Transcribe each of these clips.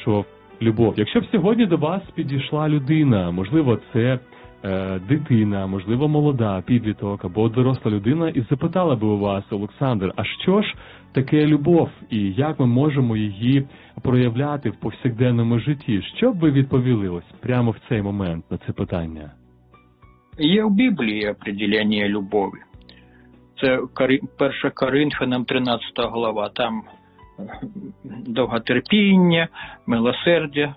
знайшов любов. Якщо б сьогодні до вас підійшла людина, можливо, це дитина, можливо, молода, підліток або доросла людина, і запитала би у вас: Олександр, а що ж таке любов і як ми можемо її проявляти в повсякденному житті? Що б ви відповіли ось прямо в цей момент на це питання? Є в Біблії определення любові. Це 1 Коринфянам 13 глава. Там довготерпіння, милосердя,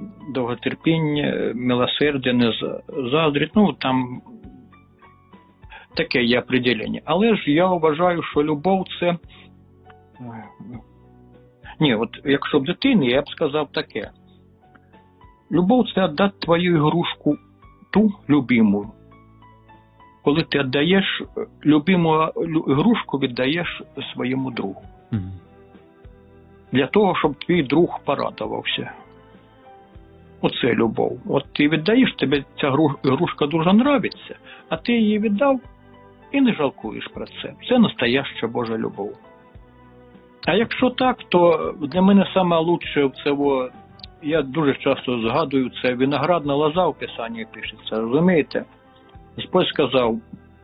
не заздрість. Ну, там таке є определення. Але ж я вважаю, що любов це... Ні, от якщо б дитині, я б сказав таке. Любов – це віддати твою ігрушку, ту любиму. Коли ти віддаєш любиму ігрушку, віддаєш своєму другу. Для того, щоб твій друг порадувався. Оце любов. От ти віддаєш, тобі ця ігрушка дуже подобається, а ти її віддав і не жалкуєш про це. Це настояща Божа любов. А якщо так, то для мене найкраще це, я дуже часто згадую, це виноградна лоза в Писанні пишеться, розумієте? Господь сказав: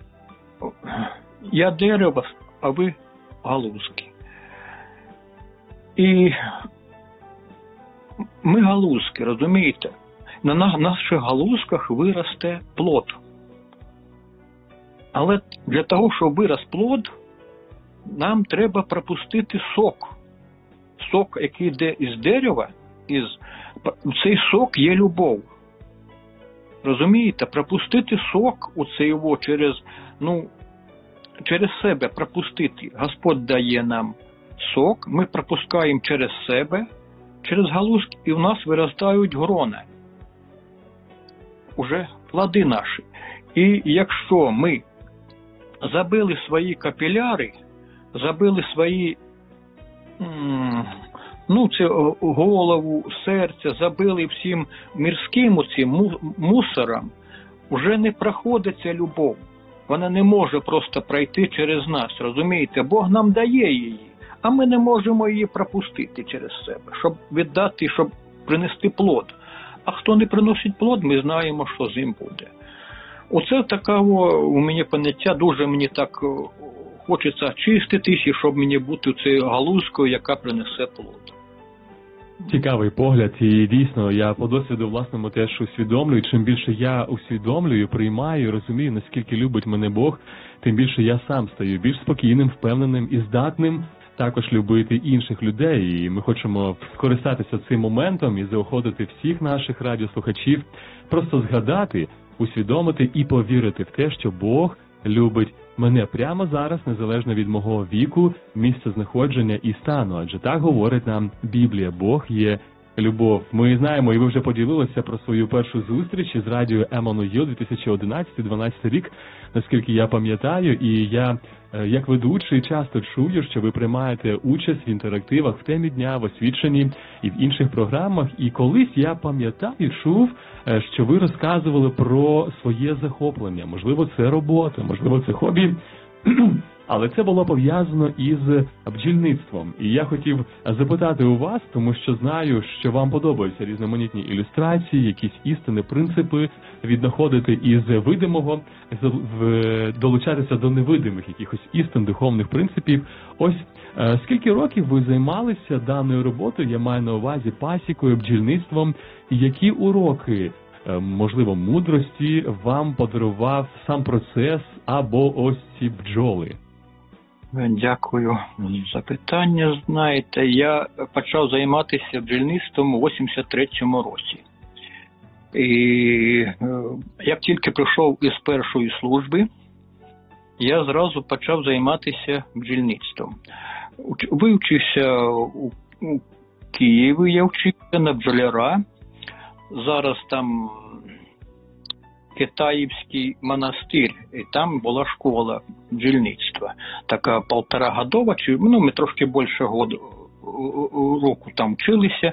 я дерево, а ви галузки. І ми галузки, розумієте? На наших галузках виросте плод. Але для того, щоб вирос плод, нам треба пропустити сок. Сок, який йде із дерева, цей сок є любов. Розумієте? Пропустити сок через себе пропустити. Господь дає нам сок, ми пропускаємо через себе, через галузки, і в нас виростають грона. Уже плоди наші. І якщо ми забили свої капіляри, забили свої голову, серце, забили всім мирським цим мусором, вже не проходить ця любов. Вона не може просто пройти через нас, розумієте? Бог нам дає її, а ми не можемо її пропустити через себе, щоб віддати, щоб принести плод. А хто не приносить плод, ми знаємо, що з ним буде. Оце такого у мене поняття, дуже мені так хочеться очиститись, щоб мені бути цією галузкою, яка принесе плод. Цікавий погляд, і дійсно, я по досвіду власному теж усвідомлюю. Чим більше я усвідомлюю, приймаю, розумію, наскільки любить мене Бог, тим більше я сам стаю більш спокійним, впевненим і здатним також любити інших людей. І ми хочемо скористатися цим моментом і заохотити всіх наших радіослухачів просто згадати, усвідомити і повірити в те, що Бог любить мене прямо зараз, незалежно від мого віку, місця знаходження і стану. Адже так говорить нам Біблія. Бог є любов. Ми знаємо, і ви вже поділилися про свою першу зустріч із радіо Еммануїл 2011-2012 рік, наскільки я пам'ятаю. І я, як ведучий, часто чую, що ви приймаєте участь в інтерактивах в темі дня, в освіченні і в інших програмах. І колись я пам'ятаю, чув, що ви розказували про своє захоплення. Можливо, це робота, можливо, це хобі. Але це було пов'язано із бджільництвом. І я хотів запитати у вас, тому що знаю, що вам подобаються різноманітні ілюстрації, якісь істини, принципи, віднаходити із видимого, долучатися до невидимих якихось істин, духовних принципів. Ось скільки років ви займалися даною роботою, я маю на увазі пасікою, бджільництвом, і які уроки, можливо, мудрості вам подарував сам процес або ось ці бджоли? Дякую за питання. Знаєте, я почав займатися бджільництвом у 83-му році. І як тільки прийшов із першої служби, я зразу почав займатися бджільництвом. Вивчився у Києві, я вчився на бджоляра. Зараз там Китаївський монастир, і там була школа бджільництва. Така 1,5-годова, ми трошки більше року там вчилися.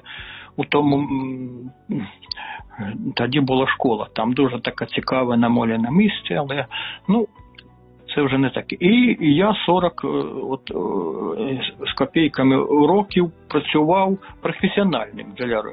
Тоді була школа. Там дуже така цікаве намолене місце, але це вже не таке. І я 40 з копійками років працював професіональним бджолярем.